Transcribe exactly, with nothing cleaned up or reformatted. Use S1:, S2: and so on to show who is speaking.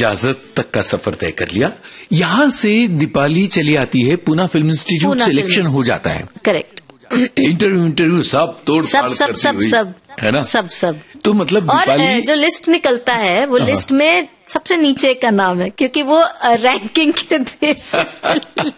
S1: इजाजत तक का सफर तय कर लिया। यहाँ से दीपाली चली आती है, पूना फिल्म इंस्टीट्यूट सिलेक्शन हो जाता है।
S2: करेक्ट।
S1: इंटरव्यू इंटरव्यू सब तोड़
S2: सब सब सब सब
S1: है ना,
S2: सब सब
S1: तो मतलब
S2: और
S1: दीपाली
S2: जो लिस्ट निकलता है वो लिस्ट में सबसे नीचे का नाम है, क्योंकि वो रैंकिंग के बेसिस